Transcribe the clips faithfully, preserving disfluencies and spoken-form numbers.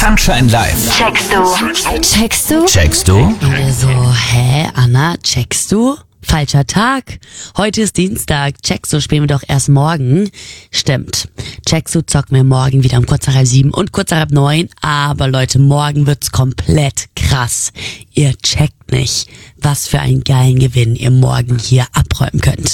Sunshine Live. Checkst du? Checkst du? Checkst du? Wir so, hä, Anna, checkst du? Falscher Tag. Heute ist Dienstag. Checkst du spielen wir doch erst morgen. Stimmt. Checkst du zocken wir morgen wieder um kurz nach halb sieben und kurz nach halb neun. Aber Leute, morgen wird's komplett krass. Ihr checkt nicht, was für einen geilen Gewinn ihr morgen hier abräumen könnt.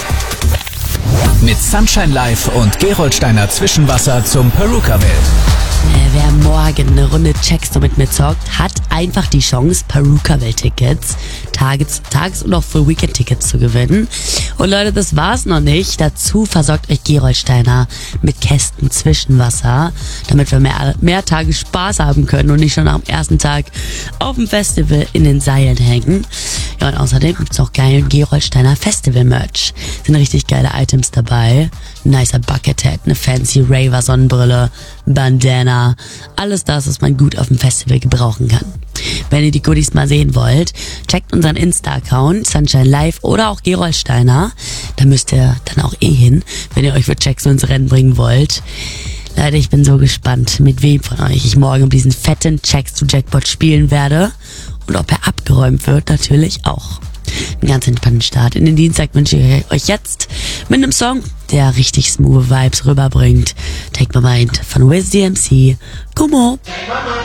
Mit Sunshine Live und Gerolsteiner Zwischenwasser zum Perukaville. Äh, wer morgen eine Runde Checkst du mit mir zockt, hat einfach die Chance, Perukaville-Tickets, Tages-, Tages- und auch Full-Weekend-Tickets zu gewinnen. Und Leute, das war's noch nicht. Dazu versorgt euch Gerolsteiner mit Kästen Zwischenwasser, damit wir mehr, mehr Tage Spaß haben können und nicht schon am ersten Tag auf dem Festival in den Seilen hängen. Ja, und außerdem gibt's auch geilen Gerolsteiner Festival-Merch. Sind richtig geile Items dabei. Ein nicer Buckethead, eine fancy Raver-Sonnenbrille, Bandana, alles das, was man gut auf dem Festival gebrauchen kann. Wenn ihr die Goodies mal sehen wollt, checkt unseren Insta-Account, Sunshine Live oder auch Gerolsteiner. Da müsst ihr dann auch eh hin, wenn ihr euch für Checks ins Rennen bringen wollt. Leute, ich bin so gespannt, mit wem von euch ich morgen um diesen fetten Checks to Jackpot spielen werde und ob er abgeräumt wird, natürlich auch. Einen ganz entspannten Start in den Dienstag wünsche ich euch jetzt mit einem Song, der richtig smooth Vibes rüberbringt. Take My Mind von Wiz D M C. Come on.